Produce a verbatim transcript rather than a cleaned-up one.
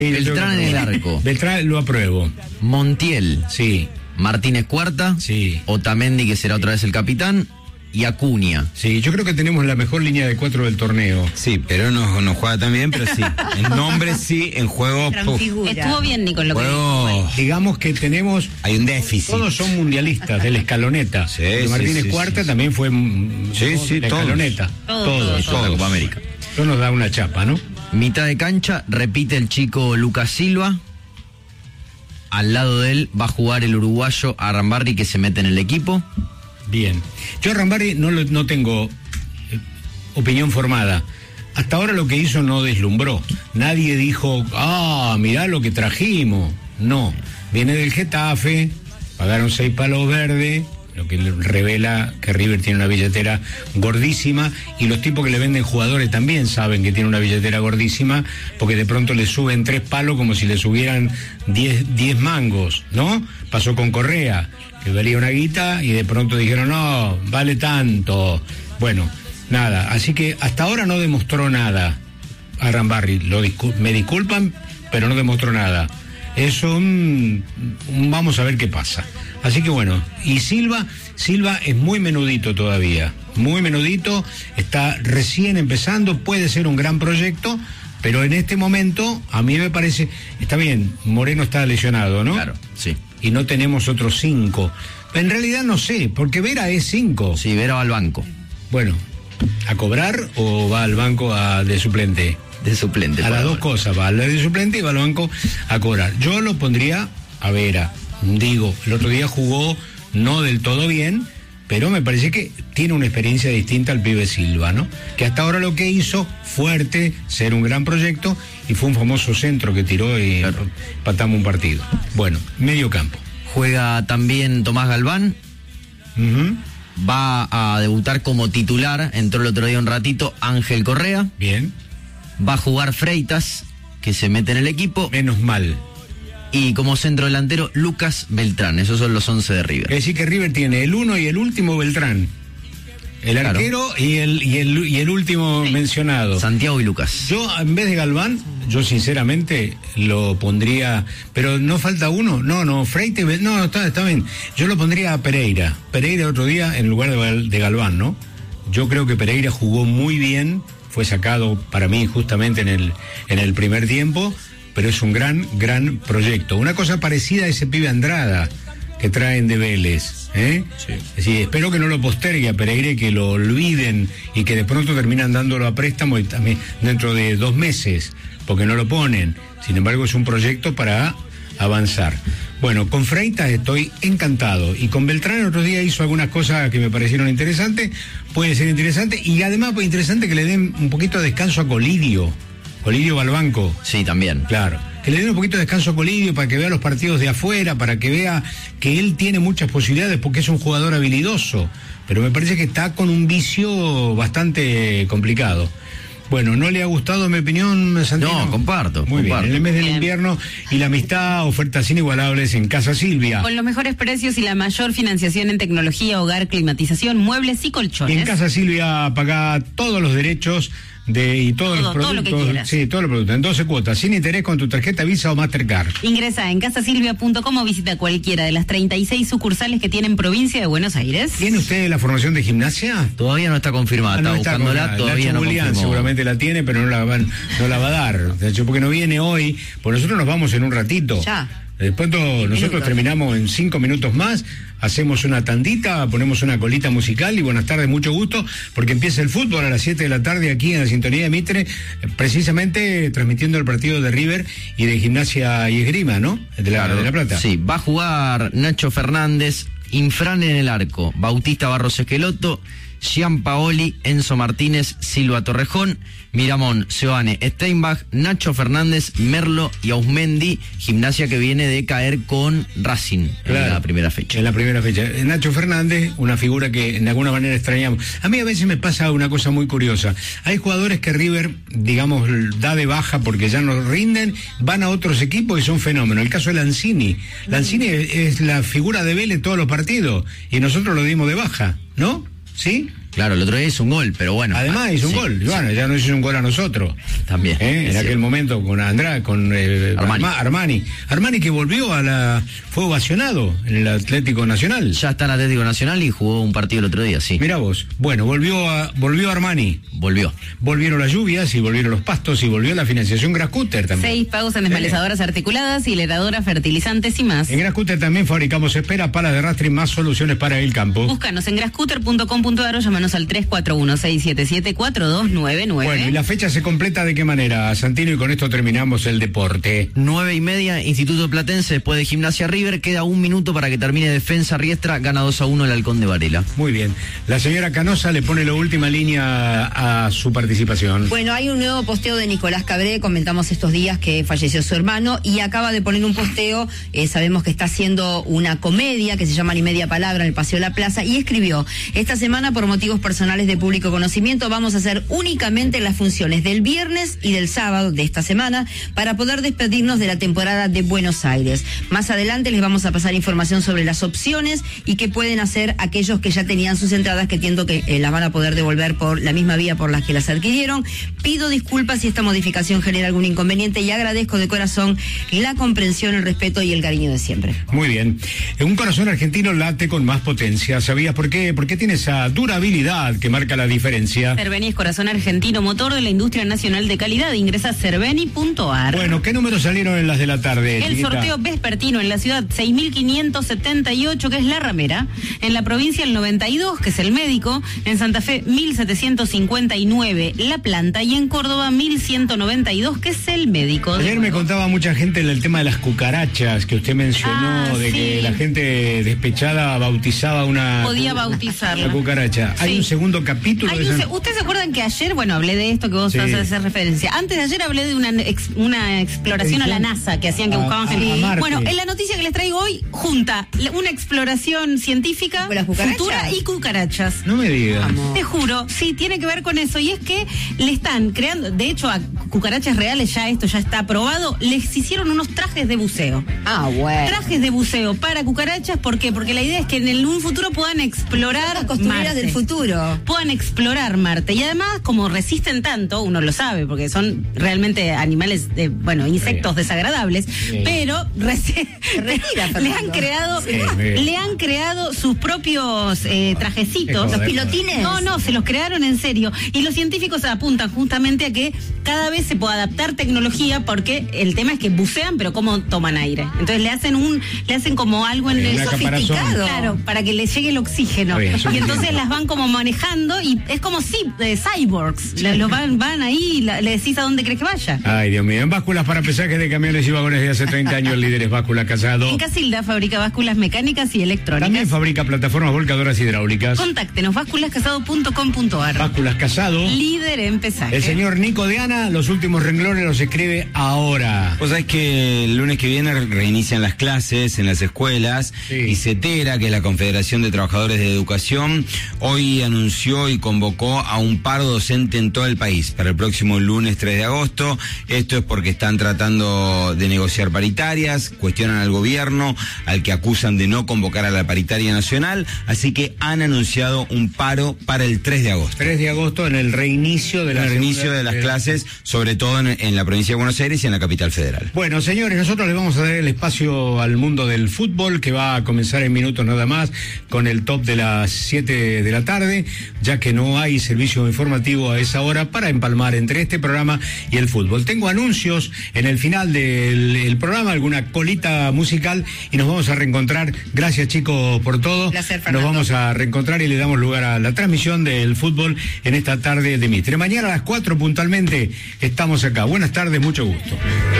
Beltrán en el arco. Beltrán lo apruebo. Montiel. Sí. Martínez Cuarta. Sí. Otamendi, que será otra vez el capitán. Y Acuña. Sí, yo creo que tenemos la mejor línea de cuatro del torneo. Sí, pero no, no juega tan bien, pero sí. En nombre sí, en juego... Estuvo bien, Nico, lo juego, que digamos que tenemos... Hay un déficit. Todos son mundialistas, de la escaloneta. Sí, de Martínez sí, sí, Cuarta sí, también fue... Sí, sí, la todos. escaloneta. Todos, Todos, todos, todos. La Copa América. Eso nos da una chapa, ¿no? Mitad de cancha, repite el chico Lucas Silva. Al lado de él va a jugar el uruguayo Arambarri, que se mete en el equipo. Bien. Yo a Arambarri no, lo, no tengo eh, opinión formada. Hasta ahora lo que hizo no deslumbró. Nadie dijo, ah, mirá lo que trajimos. No. Viene del Getafe, pagaron seis palos verdes, lo que revela que River tiene una billetera gordísima, y los tipos que le venden jugadores también saben que tiene una billetera gordísima, porque de pronto le suben tres palos como si le subieran diez, diez mangos, ¿no? Pasó con Correa, que valía una guita, y de pronto dijeron, no, vale tanto. Bueno, nada, así que hasta ahora no demostró nada Arambarri, lo discul- me disculpan, pero no demostró nada. Eso, un, un, vamos a ver qué pasa. Así que bueno, y Silva, Silva es muy menudito todavía, muy menudito, está recién empezando, puede ser un gran proyecto, pero en este momento, a mí me parece, está bien, Moreno está lesionado, ¿no? Claro, sí. Y no tenemos otros cinco. En realidad no sé, porque Vera es cinco. Sí, Vera va al banco. Bueno, ¿a cobrar o va al banco a, de suplente? De suplente. A las dos ahora. cosas, va al de suplente y va al banco a cobrar. Yo lo pondría a Vera. Digo, el otro día jugó no del todo bien, pero me parece que tiene una experiencia distinta al pibe Silva, ¿no? Que hasta ahora lo que hizo, fuerte, ser un gran proyecto, y fue un famoso centro que tiró y claro, empatamos un partido. Bueno, medio campo. Juega también Tomás Galván. Uh-huh. Va a debutar como titular, entró el otro día un ratito, Ángel Correa. Bien. Va a jugar Freitas, que se mete en el equipo. Menos mal. Y como centro delantero, Lucas Beltrán. Esos son los once de River. Es decir que River tiene el uno y el último Beltrán. El Claro. arquero y el, y el, y el último mencionado. Santiago y Lucas. Yo, en vez de Galván, yo sinceramente lo pondría, pero no falta uno, no, no, Freite, no, está, está bien, yo lo pondría a Pereira, Pereira otro día en lugar de, Gal- de Galván, ¿no? Yo creo que Pereira jugó muy bien, fue sacado para mí justamente en el, en el primer tiempo, pero es un gran, gran proyecto. Una cosa parecida a ese pibe Andrada que traen de Vélez, ¿eh? Sí. Es decir, espero que no lo postergue a Pereira y que lo olviden y que de pronto terminan dándolo a préstamo y también dentro de dos meses, porque no lo ponen. Sin embargo, es un proyecto para avanzar. Bueno, con Freitas estoy encantado, y con Beltrán el otro día hizo algunas cosas que me parecieron interesantes, puede ser interesante, y además pues interesante que le den un poquito de descanso a Colidio. Colidio va al banco. Sí, también. Claro, que le den un poquito de descanso a Colidio para que vea los partidos de afuera, para que vea que él tiene muchas posibilidades porque es un jugador habilidoso, pero me parece que está con un vicio bastante complicado. Bueno, ¿no le ha gustado mi opinión, Santino? No, comparto, Muy comparto. bien, en el mes del Bien. invierno y la amistad, ofertas inigualables en Casa Silvia. Con los mejores precios y la mayor financiación en tecnología, hogar, climatización, muebles y colchones. En Casa Silvia paga todos los derechos de y todos Todo, los todo lo productos. que quieras. Sí, todos los productos, en doce cuotas, sin interés, con tu tarjeta Visa o Mastercard. Ingresa en casasilvia punto com o visita cualquiera de las treinta y seis sucursales que tienen provincia de Buenos Aires. ¿Tiene usted la formación de gimnasia? Todavía no está confirmada, Ah, no está está buscándola, con- todavía Nacho no Julián confirmó. seguramente la tiene, pero no la, van, no la va a dar. De hecho, porque no viene hoy, pues nosotros nos vamos en un ratito. Ya. Después todo- nosotros minutos. terminamos en cinco minutos más, hacemos una tandita, ponemos una colita musical y buenas tardes, mucho gusto, porque empieza el fútbol a las siete de la tarde aquí en la sintonía de Mitre, eh, precisamente transmitiendo el partido de River y de Gimnasia y Esgrima, ¿no? De la, Claro, de la Plata. Sí, va a jugar Nacho Fernández, Infran en el arco, Bautista Barros Esqueloto, Gianpaoli, Enzo Martínez, Silva Torrejón, Miramón, Seoane, Steinbach, Nacho Fernández, Merlo y Ausmendi. Gimnasia que viene de caer con Racing en Claro. la primera fecha. En la primera fecha. Nacho Fernández, una figura que de alguna manera extrañamos. A mí a veces me pasa una cosa muy curiosa. Hay jugadores que River, digamos, da de baja porque ya no rinden, van a otros equipos y son fenómenos. El caso de Lanzini. Lanzini es la figura de Vélez todos los partidos y nosotros lo dimos de baja, ¿no? ¿Sí? Claro, el otro día hizo un gol, pero bueno. Además hizo un sí, gol, sí. bueno, ya no hizo un gol a nosotros. También. ¿Eh? En aquel momento con Andrade, con eh, Armani. Arma- Armani. Armani que volvió a la... fue ovacionado en el Atlético Nacional. Ya está en Atlético Nacional y jugó un partido el otro día, sí. Mirá vos, bueno, volvió a volvió Armani. Volvió. Volvieron las lluvias y volvieron los pastos y volvió la financiación Grascutter también. Seis pagos en desmalezadoras articuladas, hileradoras, fertilizantes y más. En Grascutter también fabricamos espera, palas de rastre y más soluciones para el campo. Búscanos en grascutter punto com punto ar o llámanos al tres cuatro uno, seis siete siete, cuatro dos nueve nueve. Bueno, y la fecha se completa de qué manera, Santino, y con esto terminamos el deporte. Nueve y media, Instituto Platense, después de Gimnasia River, queda un minuto para que termine Defensa Riestra, gana dos a uno el Halcón de Varela. Muy bien. La señora Canosa le pone la última línea a su participación. Bueno, hay un nuevo posteo de Nicolás Cabré, comentamos estos días que falleció su hermano y acaba de poner un posteo, eh, sabemos que está haciendo una comedia que se llama Ni Media Palabra en el Paseo de la Plaza y escribió, esta semana por motivos personales de público conocimiento vamos a hacer únicamente las funciones del viernes y del sábado de esta semana para poder despedirnos de la temporada de Buenos Aires. Más adelante les vamos a pasar información sobre las opciones y qué pueden hacer aquellos que ya tenían sus entradas, que entiendo que eh, las van a poder devolver por la misma vía por las que las adquirieron. Pido disculpas si esta modificación genera algún inconveniente y agradezco de corazón la comprensión, el respeto y el cariño de siempre. Muy bien. Un corazón argentino late con más potencia. ¿Sabías por qué? Porque tiene esa durabilidad que marca la diferencia. Cerveni es corazón argentino, motor de la industria nacional de calidad. Ingresa a cerveni punto ar. Bueno, ¿qué números salieron en las de la tarde, El chiquita? sorteo vespertino en la ciudad seis mil quinientos setenta y ocho, que es la ramera. En la provincia el noventa y dos, que es el médico. En Santa Fe mil setecientos cincuenta y nueve, la planta. Y en Córdoba mil ciento noventa y dos, que es el médico. Ayer me contaba mucha gente el tema de las cucarachas que usted mencionó, Ah, de sí. que la gente despechada bautizaba una... Podía bautizarla. La cucaracha. Hay Sí. un segundo capítulo Hay de un esa- se- ¿Ustedes se acuerdan que ayer, bueno, hablé de esto que vos Sí. vas a hacer referencia? Antes de ayer hablé de una, ex- una exploración a la NASA que hacían que A- buscaban a- gente. a Marte. Bueno, en la noticia que les traigo hoy, junta la- una exploración científica ¿Con las cucarachas? futura y cucarachas. No me digas. Te juro, sí, tiene que ver con eso. Y es que le están creando, de hecho, a cucarachas reales, ya esto ya está aprobado, les hicieron unos trajes de buceo. Ah, bueno. Trajes de buceo para cucarachas, ¿por qué? Porque la idea es que en el- un futuro puedan explorar Las costureras Marte. del futuro. Puedan explorar Marte. Y además, como resisten tanto, uno lo sabe, porque son realmente animales, de, bueno, insectos desagradables, pero reci- retira, le Fernando. han creado, Sí, sí. le han creado sus propios eh, trajecitos. Qué Los joder. pilotines. No, no, se los crearon en serio. Y los científicos apuntan justamente a que cada vez se pueda adaptar tecnología, porque el tema es que bucean, pero cómo toman aire. Entonces le hacen un, le hacen como algo en Eh, el una caparazón. sofisticado, claro, para que les llegue el oxígeno. Está bien, Y suficiente. entonces las van como manejando y es como si eh, cyborgs. Le- Los van, van ahí y la- le decís a dónde crees que vaya. Ay, Dios mío. En básculas para pesajes de camiones y vagones de hace treinta años, el líder es Báscula Casado. En Casilda fabrica básculas mecánicas y electrónicas. También fabrica plataformas volcadoras hidráulicas. Contáctenos, básculascasado punto com punto ar. Básculas Casado. Líder en pesaje. El señor Nico de Ana, los últimos renglones los escribe ahora. Vos sabés que el lunes que viene reinician las clases en las escuelas Sí. y CETERA, que es la Confederación de Trabajadores de Educación, hoy anunció y convocó a un paro docente en todo el país para el próximo lunes tres de agosto. Esto es porque están tratando de negociar paritarias, cuestionan al gobierno, al que acusan de no convocar a la paritaria nacional, así que han anunciado un paro para el tres de agosto. tres de agosto en el reinicio de la El reinicio segunda- de las clases, sobre todo en, en la provincia de Buenos Aires y en la capital federal. Bueno, señores, nosotros les vamos a dar el espacio al mundo del fútbol, que va a comenzar en minutos nada más con el top de las siete de la tarde, ya que no hay servicio informativo a esa hora para empalmar entre este programa y el fútbol. Tengo anuncios en el final del el programa, alguna colita musical, y nos vamos a reencontrar. Gracias, chicos, por todo. Placer, Nos Fernando. vamos a reencontrar y le damos lugar a la transmisión del fútbol en esta tarde de Mitre. Mañana a las cuatro puntualmente estamos acá. Buenas tardes, mucho gusto.